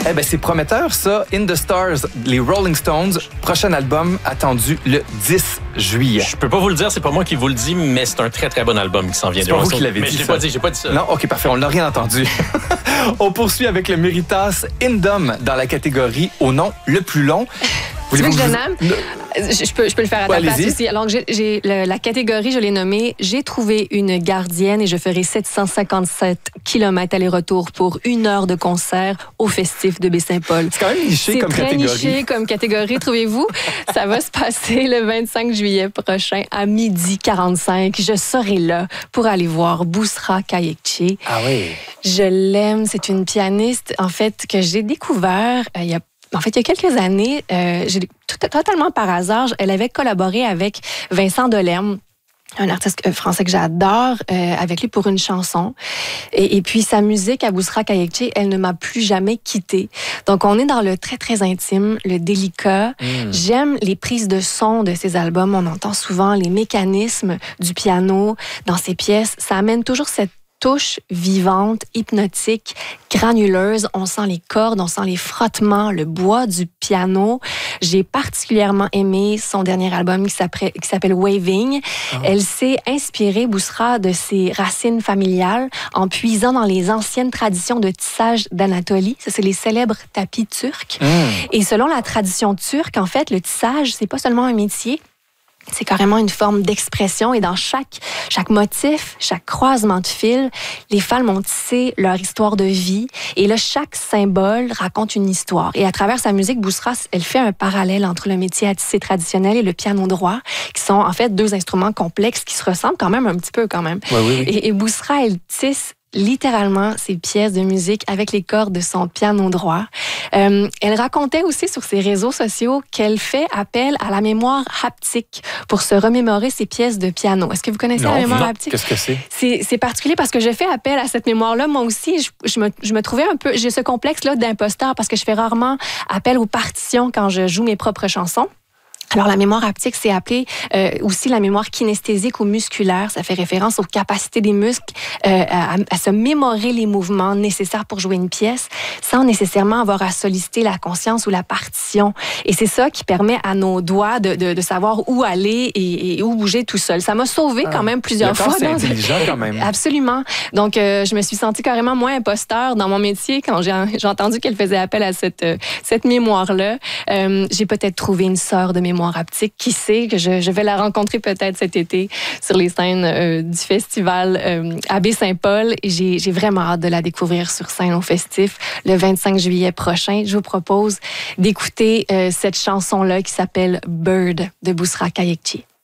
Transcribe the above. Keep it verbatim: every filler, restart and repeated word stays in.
Eh bien, c'est prometteur, ça. In the Stars, les Rolling Stones. Prochain album attendu le dix juillet. Je peux pas vous le dire, c'est pas moi qui vous le dis, mais c'est un très, très bon album qui s'en vient. C'est pas vous qui l'avez dit, Mais je l'ai ça. pas dit, j'ai pas dit ça. Non, OK, parfait, on l'a rien entendu. On poursuit avec le Méritas Indom dans la catégorie au nom le plus long. Tu veux que je vous... le nomme? Je peux, je peux le faire à ta Ouais, place allez-y. aussi. Alors, j'ai, j'ai, le- la catégorie, je l'ai nommée « J'ai trouvé une gardienne et je ferai sept cent cinquante-sept kilomètres aller-retour pour une heure de concert au Festif de Baie-Saint-Paul ». C'est quand même niché C'est comme très catégorie. niché comme catégorie, trouvez-vous. Ça va se passer le vingt-cinq juillet prochain à midi quarante-cinq. Je serai là pour aller voir Bousra Kayekci. Ah oui. Je l'aime. C'est une pianiste, en fait, que j'ai découvert euh, il y a En fait, il y a quelques années, euh, j'ai tout, totalement par hasard, elle avait collaboré avec Vincent Delerme, un artiste français que j'adore, euh, avec lui pour une chanson. Et, et puis, sa musique à Bousra Kayekci, elle ne m'a plus jamais quittée. Donc, on est dans le très, très intime, le délicat. Mm. J'aime les prises de son de ses albums. On entend souvent les mécanismes du piano dans ses pièces. Ça amène toujours cette touche vivante, hypnotique, granuleuse. On sent les cordes, on sent les frottements, le bois du piano. J'ai particulièrement aimé son dernier album qui s'appelle, qui s'appelle Waving. Oh. Elle s'est inspirée, Bousra, de ses racines familiales en puisant dans les anciennes traditions de tissage d'Anatolie. Ça, c'est les célèbres tapis turcs. Mm. Et selon la tradition turque, en fait, le tissage, c'est pas seulement un métier, c'est carrément une forme d'expression et dans chaque, chaque motif, chaque croisement de fil, les femmes ont tissé leur histoire de vie et là, chaque symbole raconte une histoire. Et à travers sa musique, Bousra, elle fait un parallèle entre le métier à tisser traditionnel et le piano droit, qui sont en fait deux instruments complexes qui se ressemblent quand même un petit peu quand même. Oui, oui, oui. Et, et Bousra, elle tisse littéralement ses pièces de musique avec les cordes de son piano droit. Euh, elle racontait aussi sur ses réseaux sociaux qu'elle fait appel à la mémoire haptique pour se remémorer ses pièces de piano. Est-ce que vous connaissez non, la mémoire non. haptique? Qu'est-ce que c'est? c'est? C'est particulier parce que j'ai fait appel à cette mémoire-là. Moi aussi, je, je, me, je me trouvais un peu... J'ai ce complexe-là d'imposteur parce que je fais rarement appel aux partitions quand je joue mes propres chansons. Alors, la mémoire haptique, c'est appelé euh, aussi la mémoire kinesthésique ou musculaire. Ça fait référence aux capacités des muscles euh, à, à se mémorer les mouvements nécessaires pour jouer une pièce sans nécessairement avoir à solliciter la conscience ou la partition. Et c'est ça qui permet à nos doigts de, de, de savoir où aller et, et où bouger tout seul. Ça m'a sauvé ah, quand même plusieurs fois. C'est intelligent quand même. Absolument. Donc, euh, je me suis sentie carrément moins imposteur dans mon métier quand j'ai, j'ai entendu qu'elle faisait appel à cette, euh, cette mémoire-là. Euh, j'ai peut-être trouvé une sœur de mémoire haptique. Qui sait que je, je vais la rencontrer peut-être cet été sur les scènes euh, du festival euh, à Baie-Saint-Paul. Et j'ai, j'ai vraiment hâte de la découvrir sur scène au Festif le vingt-cinq juillet prochain. Je vous propose d'écouter euh, cette chanson-là qui s'appelle Bird de Bousra Kayekci.